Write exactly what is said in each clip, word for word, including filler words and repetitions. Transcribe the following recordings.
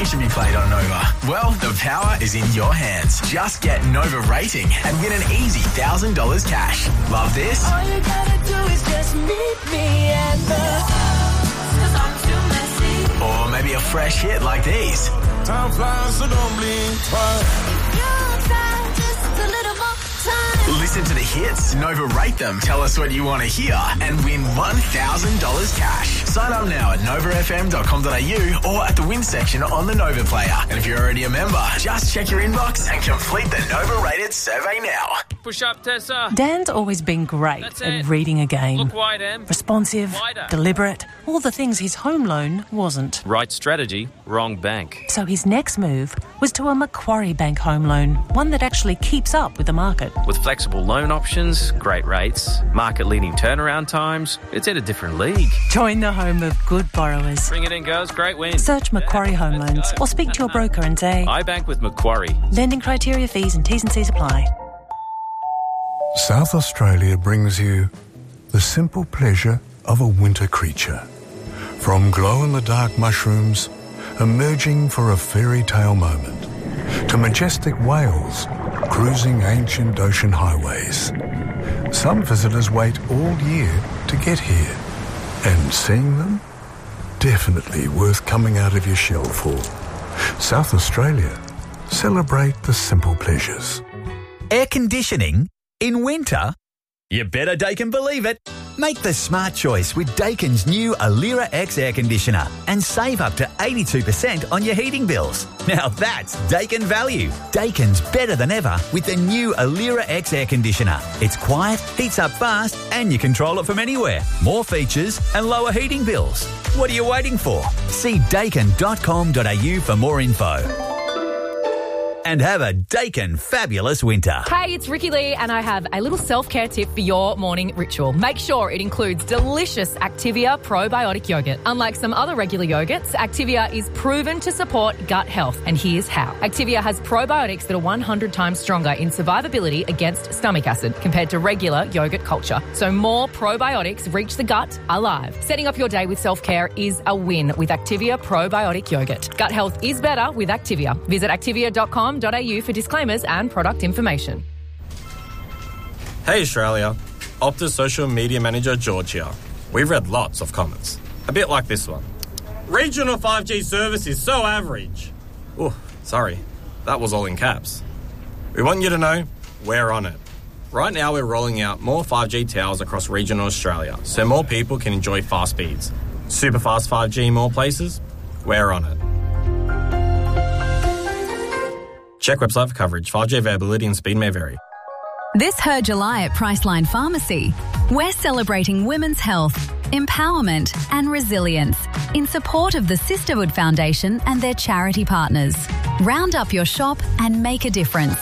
game should be played on Nova? Well, the power is in your hands. Just get Nova Rating and win an easy one thousand dollars cash. Love this? All you gotta do is just meet me at the... Cause I'm too messy. Or maybe a fresh hit like these. Time flies, so don't blink twice. You're trying just a little more time. Listen to the hits, Nova Rate them, tell us what you want to hear, and win one thousand dollars cash. Sign up now at nova f m dot com dot a u or at the win section on the Nova Player. And if you're already a member, just check your inbox and complete the Nova Rated survey now. Push up, Tessa. Dan's always been great That's at it. reading a game. Look wide, Em. Responsive, Wider. deliberate, all the things his home loan wasn't. Right strategy, wrong bank. So his next move was to a Macquarie Bank home loan, one that actually keeps up with the market. With flexible loan options, great rates, market-leading turnaround times, it's in a different league. Join the home of good borrowers. Bring it in, girls. Great win. Search Macquarie Home Let's Loans go. or speak to your broker and say, I bank with Macquarie. lending criteria, fees and T's and C's apply. South Australia brings you the simple pleasure of a winter creature. From glow-in-the-dark mushrooms emerging for a fairy tale moment to majestic whales cruising ancient ocean highways. Some visitors wait all year to get here, and seeing them, definitely worth coming out of your shell for. South Australia, celebrate the simple pleasures. Air conditioning in winter? You better Dakin believe it. Make the smart choice with Dakin's new Alira X air conditioner and save up to eighty-two percent on your heating bills. Now that's Dakin value. Dakin's better than ever with the new Alira X air conditioner. It's quiet, heats up fast and you control it from anywhere. More features and lower heating bills. What are you waiting for? See dakin dot com dot a u for more info. And have a Dakin fabulous winter. Hey, it's Ricky Lee, and I have a little self-care tip for your morning ritual. Make sure it includes delicious Activia probiotic yogurt. Unlike some other regular yogurts, Activia is proven to support gut health, and here's how. Activia has probiotics that are one hundred times stronger in survivability against stomach acid compared to regular yogurt culture. So more probiotics reach the gut alive. Setting up your day with self-care is a win with Activia probiotic yogurt. Gut health is better with Activia. Visit activia dot com dot a u for disclaimers and product information. Hey Australia, Optus social media manager George here. We've read lots of comments, a bit like this one. Regional five G service is so average. Oh, sorry, that was all in caps. We want you to know we're on it. Right now we're rolling out more five G towers across regional Australia so more people can enjoy fast speeds. Super fast five G in more places? We're on it. Check website for coverage. five G availability and speed may vary. This Her July at Priceline Pharmacy. We're celebrating women's health, empowerment and resilience in support of the Sisterhood Foundation and their charity partners. Round up your shop and make a difference.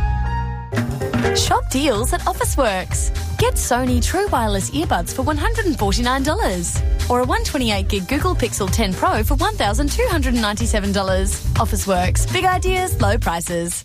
Shop deals at Officeworks. Get Sony True Wireless earbuds for one hundred forty-nine dollars or a one hundred twenty-eight gig Google Pixel ten Pro for one thousand two hundred ninety-seven dollars. Officeworks. Big ideas, low prices.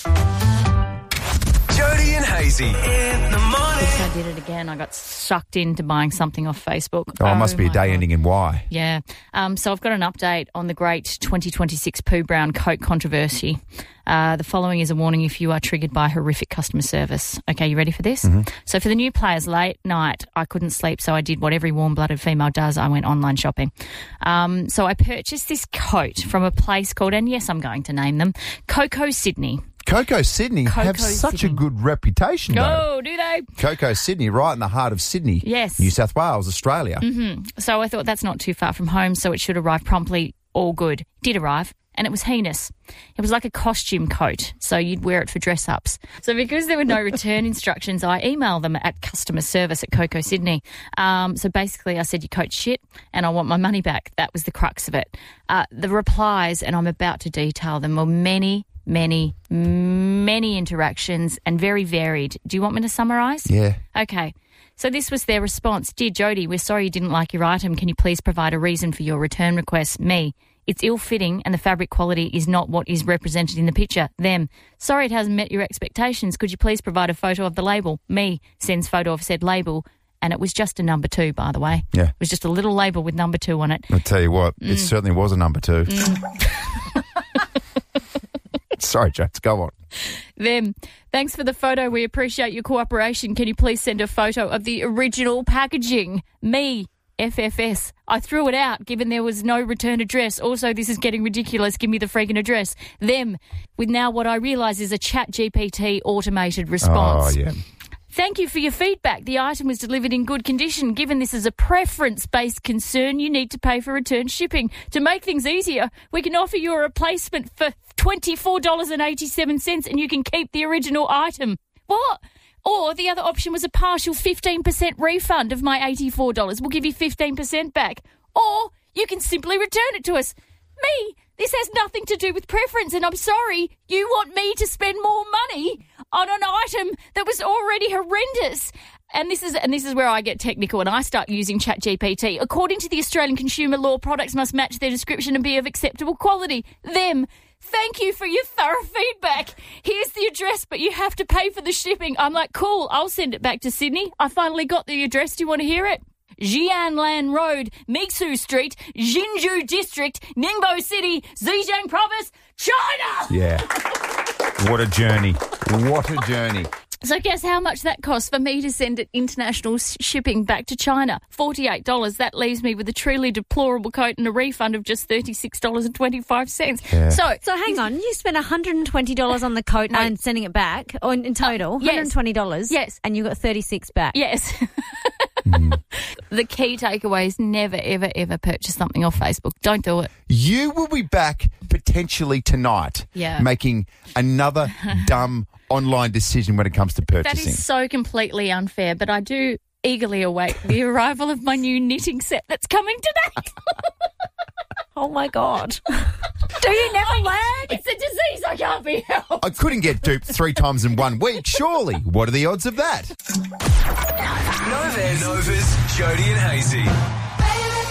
Jody and Hazy in the morning. I did it again. I got sucked into buying something off Facebook. Oh, it must be a my day God. ending in Y. Yeah. Um, so I've got an update on the great twenty twenty-six Pooh Brown Coke controversy. Uh, the following is a warning if you are triggered by horrific customer service. Okay, you ready for this? Mm-hmm. So for the new players, late night, I couldn't sleep, so I did what every warm-blooded female does. I went online shopping. Um, so I purchased this coat from a place called, and yes, I'm going to name them, Coco Sydney. Coco Sydney Coco have such Sydney. a good reputation, though. Oh, do they? Coco Sydney, right in the heart of Sydney. Yes. New South Wales, Australia. Mm-hmm. So I thought that's not too far from home, so it should arrive promptly. All good. Did arrive. And it was heinous. It was like a costume coat, so you'd wear it for dress-ups. So because there were no return instructions, I emailed them at customer service at Coco Sydney. Um, so basically I said, your coat's shit and I want my money back. That was the crux of it. Uh, the replies, and I'm about to detail them, were many, many, many interactions and very varied. Do you want me to summarise? Yeah. Okay. So this was their response. Dear Jody, we're sorry you didn't like your item. Can you please provide a reason for your return request? Me. It's ill-fitting and the fabric quality is not what is represented in the picture. Them. Sorry it hasn't met your expectations. Could you please provide a photo of the label? Me. Sends photo of said label. And it was just a number two, by the way. Yeah. It was just a little label with number two on it. I'll tell you what, Mm. it certainly was a number two. Mm. Sorry, James, go on. Them. Thanks for the photo. We appreciate your cooperation. Can you please send a photo of the original packaging? Me, F F S. I threw it out given there was no return address. Also, this is getting ridiculous. Give me the freaking address. Them. With now what I realise is a Chat G P T automated response. Oh, yeah. Thank you for your feedback. The item was delivered in good condition. Given this is a preference-based concern, you need to pay for return shipping. To make things easier, we can offer you a replacement for twenty-four dollars and eighty-seven cents and you can keep the original item. What? Or the other option was a partial fifteen percent refund of my eighty-four dollars. We'll give you fifteen percent back. Or you can simply return it to us. Me, this has nothing to do with preference, and I'm sorry, you want me to spend more money on an item that was already horrendous. And this is and this is where I get technical and I start using Chat G P T. According to the Australian Consumer Law, products must match their description and be of acceptable quality. Them. Thank you for your thorough feedback. Here's the address, but you have to pay for the shipping. I'm like, cool, I'll send it back to Sydney. I finally got the address. Do you want to hear it? Jianlan Road, Mixu Street, Jinju District, Ningbo City, Zhejiang Province, China! Yeah. What a journey. What a journey. So guess how much that costs for me to send it international shipping back to China? forty-eight dollars. That leaves me with a truly deplorable coat and a refund of just thirty-six dollars and twenty-five cents. Yeah. So, so hang on. You spent one hundred twenty dollars on the coat no. and sending it back, or in total, uh, yes. one hundred twenty dollars. Yes. And you got thirty-six back. Yes. mm. The key takeaway is never, ever, ever purchase something off Facebook. Don't do it. You will be back potentially tonight yeah. making another dumb online decision when it comes to purchasing. That is so completely unfair, but I do eagerly await the arrival of my new knitting set that's coming today. Oh, my God. Do you never learn? It's a disease I can't be helped. I couldn't get duped three times in one week, surely. What are the odds of that? Nova's, Nova's Jody and Hazy.